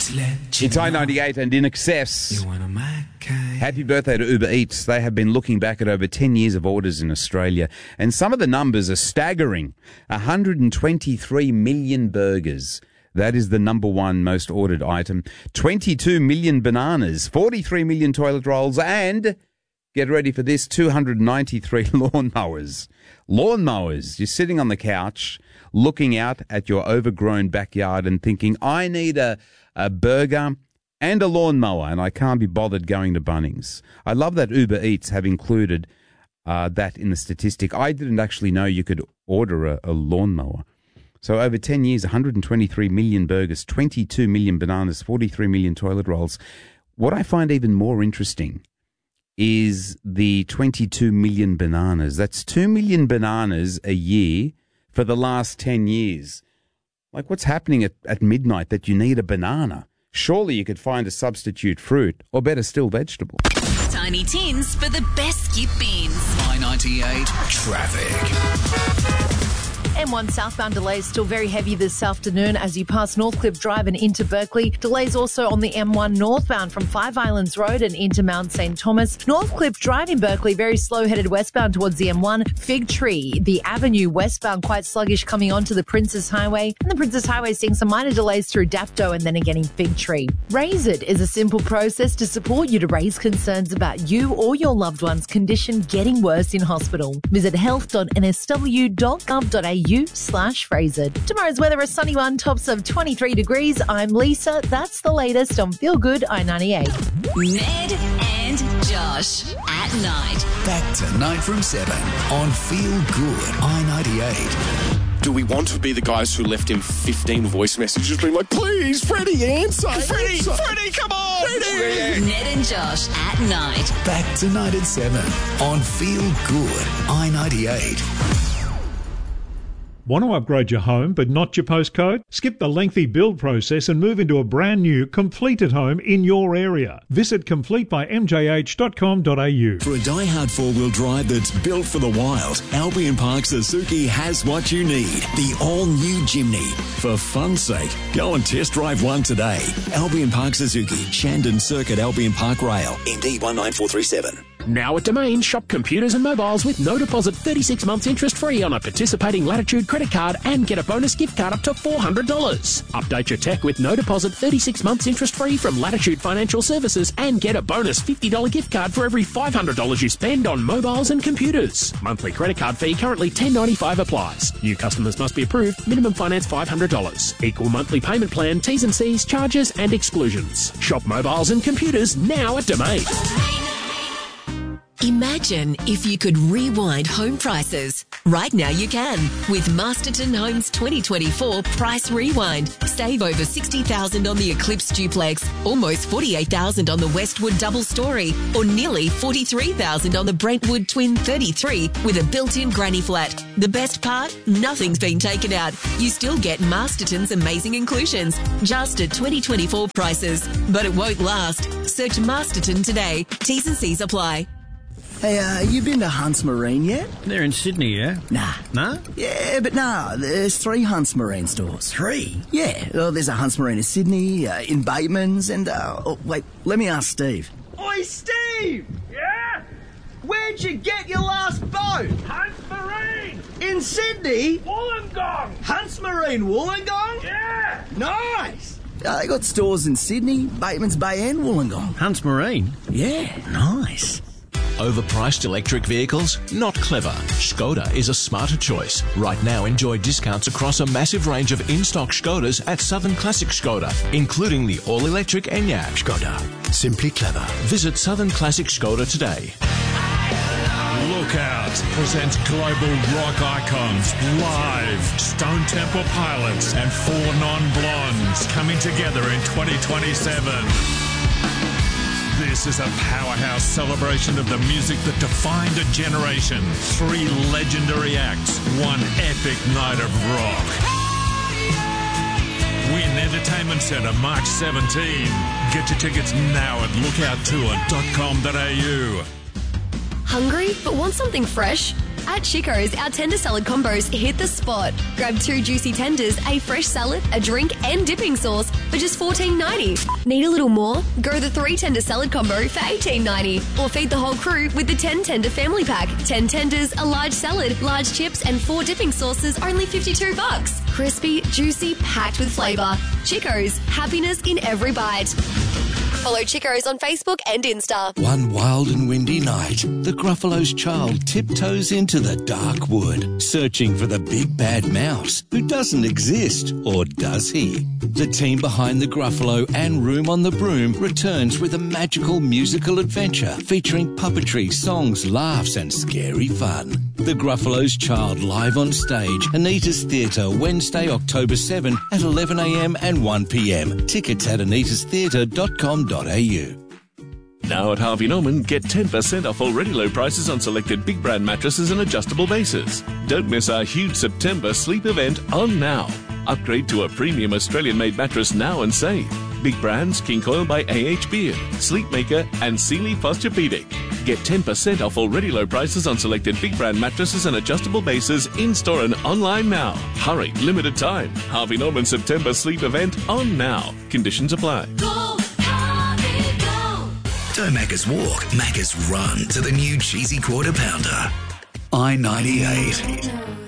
It's I-98 and In Excess. Happy birthday to Uber Eats. They have been looking back at over 10 years of orders in Australia, and some of the numbers are staggering. 123 million burgers. That is the number one most ordered item. 22 million bananas, 43 million toilet rolls, and, get ready for this, 293 lawnmowers. Lawnmowers. You're sitting on the couch, looking out at your overgrown backyard and thinking, I need a burger and a lawnmower, and I can't be bothered going to Bunnings. I love that Uber Eats have included that in the statistic. I didn't actually know you could order a lawnmower. So over 10 years, 123 million burgers, 22 million bananas, 43 million toilet rolls. What I find even more interesting is the 22 million bananas. That's 2 million bananas a year for the last 10 years. Like, what's happening at midnight that you need a banana? Surely you could find a substitute fruit, or better still, vegetable. Tiny Tins for the best skip beans. I-98 traffic. M1 southbound delays still very heavy this afternoon as you pass Northcliffe Drive and into Berkeley. Delays also on the M1 northbound from Five Islands Road and into Mount St. Thomas. Northcliffe Drive in Berkeley very slow headed westbound towards the M1. Fig Tree, the avenue westbound quite sluggish coming onto the Princess Highway. And the Princess Highway seeing some minor delays through Dapto and then again in Fig Tree. Raise It is a simple process to support you to raise concerns about you or your loved one's condition getting worse in hospital. Visit health.nsw.gov.au/Fraser. Tomorrow's weather, a sunny one, tops of 23 degrees. I'm Lisa. That's the latest on Feel Good I-98. Ned and Josh at night. Back tonight from 7 on Feel Good I-98. Do we want to be the guys who left him 15 voice messages being like, please, Freddie, answer. Freddie, come on. Freddie. Ned and Josh at night. Back tonight at 7 on Feel Good I-98. Want to upgrade your home but not your postcode? Skip the lengthy build process and move into a brand new, completed home in your area. Visit completebymjh.com.au. For a die-hard four-wheel drive that's built for the wild, Albion Park Suzuki has what you need. The all-new Jimny. For fun's sake, go and test drive one today. Albion Park Suzuki, Shandon Circuit, Albion Park Rail, MD 19437. Now at Domain, shop computers and mobiles with no deposit, 36 months interest free on a participating Latitude credit card and get a bonus gift card up to $400. Update your tech with no deposit, 36 months interest free from Latitude Financial Services and get a bonus $50 gift card for every $500 you spend on mobiles and computers. Monthly credit card fee currently $10.95 applies. New customers must be approved. Minimum finance $500. Equal monthly payment plan, T's and C's, charges and exclusions. Shop mobiles and computers now at Domain. Imagine if you could rewind home prices. Right now you can with Masterton Homes 2024 Price Rewind. Save over $60,000 on the Eclipse Duplex, almost $48,000 on the Westwood Double Story, or nearly $43,000 on the Brentwood Twin 33 with a built-in granny flat. The best part? Nothing's been taken out. You still get Masterton's amazing inclusions, just at 2024 prices. But it won't last. Search Masterton today. T's and C's apply. Hey, you been to Hunts Marine yet? They're in Sydney, yeah? Nah. No? Yeah, but nah, there's 3 Hunts Marine stores. 3? Yeah, well, there's a Hunts Marine in Sydney, in Bateman's, and, wait, let me ask Steve. Oi, Steve! Yeah? Where'd you get your last boat? Hunts Marine! In Sydney? Wollongong! Hunts Marine Wollongong? Yeah! Nice! They got stores in Sydney, Bateman's Bay and Wollongong. Hunts Marine? Yeah, nice. Overpriced electric vehicles? Not clever. Skoda is a smarter choice. Right now, enjoy discounts across a massive range of in-stock Skodas at Southern Classic Skoda, including the all-electric Enyaq. Skoda. Simply clever. Visit Southern Classic Skoda today. Lookout presents global rock icons live. Stone Temple Pilots and 4 Non-Blondes coming together in 2027. This is a powerhouse celebration of the music that defined a generation. 3 legendary acts, 1 epic night of rock. Win Entertainment Centre March 17. Get your tickets now at lookouttour.com.au. Hungry but want something fresh? At Chico's, our tender salad combos hit the spot. Grab 2 juicy tenders, a fresh salad, a drink, and dipping sauce for just $14.90. Need a little more? Go the 3 tender salad combo for $18.90. Or feed the whole crew with the 10 tender family pack. 10 tenders, a large salad, large chips, and 4 dipping sauces, only $52. Crispy, juicy, packed with flavour. Chico's, happiness in every bite. Follow Chico's on Facebook and Insta. One wild and windy night, the Gruffalo's child tiptoes into the dark wood, searching for the big bad mouse, who doesn't exist, or does he? The team behind the Gruffalo and Room on the Broom returns with a magical musical adventure featuring puppetry, songs, laughs, and scary fun. The Gruffalo's Child live on stage, Anita's Theatre, Wednesday, October 7 at 11 a.m. and 1 p.m. Tickets at anitastheatre.com.au. Now at Harvey Norman, get 10% off already low prices on selected big brand mattresses and adjustable bases. Don't miss our huge September sleep event on now. Upgrade to a premium Australian-made mattress now and save. Big brands, King Coil by AH Beard, Sleepmaker, and Sealy Posturepedic. Get 10% off already low prices on selected big brand mattresses and adjustable bases in-store and online now. Hurry, limited time. Harvey Norman September sleep event on now. Conditions apply. Don't Macca's walk, Macca's run to the new cheesy quarter pounder. I-98.